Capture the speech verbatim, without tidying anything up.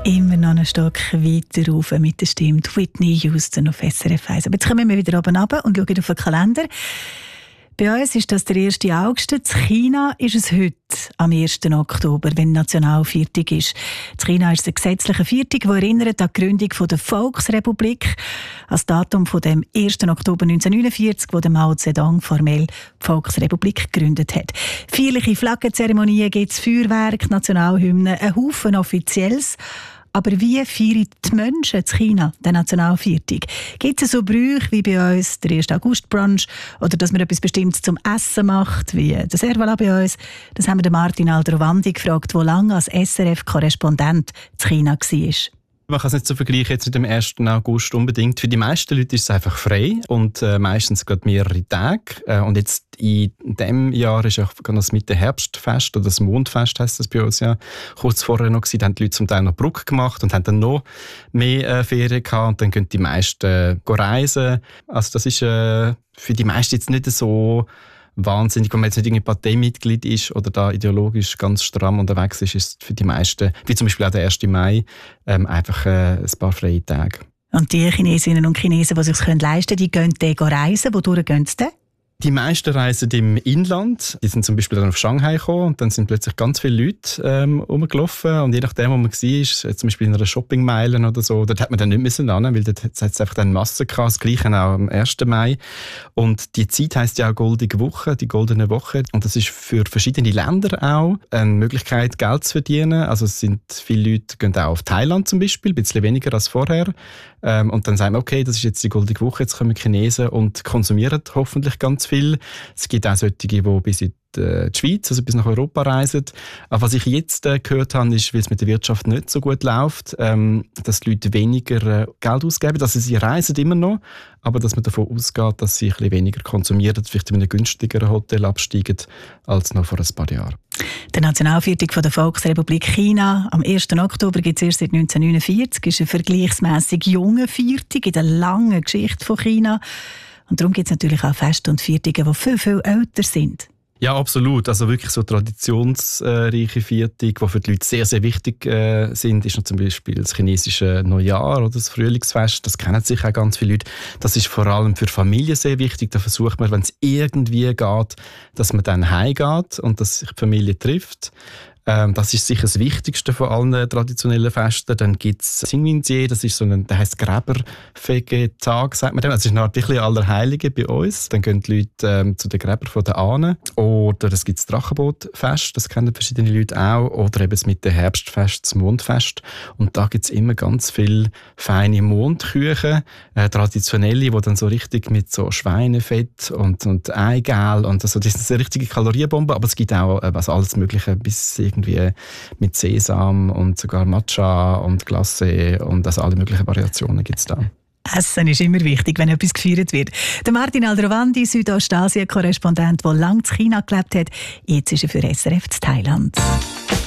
Immer noch einen Stock weiter rauf mit der Stimme Whitney Houston auf S R F eins. Aber jetzt kommen wir wieder oben runter und schauen auf den Kalender. Bei uns ist das der erste August. In China ist es heute, am ersten Oktober, wenn Nationalviertag ist. In China ist es ein gesetzlicher Viertag, der erinnert an die Gründung der Volksrepublik, als Datum von dem ersten Oktober neunzehnhundertneunundvierzig, wo der Mao Zedong formell die Volksrepublik gegründet hat. Feierliche Flaggenzeremonien gibt es, Feuerwerk, Nationalhymnen, ein Haufen Offizielles. Aber wie feiern die Menschen in China den Nationalviertag? Gibt es so Brüche wie bei uns der erste August-Brunch oder dass man etwas Bestimmtes zum Essen macht, wie das Servala bei uns? Das haben wir Martin Aldrovandi gefragt, der lange als S R F-Korrespondent in China war. Man kann es nicht so vergleichen jetzt mit dem ersten August unbedingt. Für die meisten Leute ist es einfach frei und äh, meistens gerade mehrere Tage. Äh, und jetzt in diesem Jahr ist auch das mit dem Herbstfest oder das Mondfest heisst das bei uns ja kurz vorher noch gewesen. Da haben die Leute zum Teil noch Brücke gemacht und haben dann noch mehr äh, Ferien gehabt und dann können die meisten äh, reisen. Also das ist äh, für die meisten jetzt nicht so wahnsinnig, wenn man jetzt nicht irgendwie Parteimitglied ist oder da ideologisch ganz stramm unterwegs ist, ist für die meisten, wie zum Beispiel auch der ersten Mai, ähm, einfach äh, ein paar freie Tage. Und die Chinesinnen und Chinesen, die sich es leisten können, die gehen dann reisen. Wodurch gehen sie denn? Die meisten reisen im Inland. Die sind zum Beispiel dann auf Shanghai gekommen und dann sind plötzlich ganz viele Leute ähm, rumgelaufen. Und je nachdem, wo man war, zum Beispiel in einer Shoppingmeile oder so, dort hat man dann nicht müssen ran, weil dort hat es einfach dann Massen gehabt. Das Gleiche auch am ersten Mai. Und die Zeit heisst ja auch Goldige Woche, die Goldene Woche. Und das ist für verschiedene Länder auch eine Möglichkeit, Geld zu verdienen. Also es sind viele Leute gehen auch auf Thailand zum Beispiel, ein bisschen weniger als vorher. Ähm, und dann sagen wir, okay, das ist jetzt die Goldige Woche, jetzt kommen Chinesen und konsumieren hoffentlich ganz viel. Es gibt auch solche, die bis in die Schweiz, also bis nach Europa reisen. Aber was ich jetzt äh, gehört habe, ist, weil es mit der Wirtschaft nicht so gut läuft, ähm, dass die Leute weniger äh, Geld ausgeben. Also sie reisen immer noch, aber dass man davon ausgeht, dass sie ein bisschen weniger konsumieren, vielleicht in einem günstigeren Hotel absteigen als noch vor ein paar Jahren. Der Nationalviertag von der Volksrepublik China am ersten Oktober gibt es erst seit neunzehnhundertneunundvierzig. Ist ein vergleichsmässig junger Viertag in der langen Geschichte von China. Und darum gibt es natürlich auch Feste und Viertage, die viel, viel älter sind. Ja, absolut. Also wirklich so traditionsreiche Viertage, die für die Leute sehr, sehr wichtig äh, sind, ist noch zum Beispiel das chinesische Neujahr oder das Frühlingsfest. Das kennen sich auch ganz viele Leute. Das ist vor allem für Familien sehr wichtig. Da versucht man, wenn es irgendwie geht, dass man dann heimgeht und dass sich die Familie trifft. Ähm, das ist sicher das Wichtigste von allen traditionellen Festen. Dann gibt es Xingminjie, das ist so ein, der heisst Gräberfegetag, sagt man dem. Das ist eine Art wirklich Allerheiligen bei uns. Dann gehen die Leute ähm, zu den Gräbern von den Ahnen. Oder es gibt das Drachenbootfest, das kennen verschiedene Leute auch. Oder eben mit dem Herbstfest, das Mondfest. Und da gibt es immer ganz viele feine Mondküchen, äh, traditionelle, die dann so richtig mit so Schweinefett und, und Eigelb und also, das ist eine richtige Kalorienbombe. Aber es gibt auch äh, was alles Mögliche bis irgendwie mit Sesam und sogar Matcha und Glacé und also alle möglichen Variationen gibt es da. Essen ist immer wichtig, wenn etwas gefeiert wird. Der Martin Aldrovandi, Südostasien-Korrespondent, der lange in China gelebt hat, jetzt ist er für S R F in Thailand.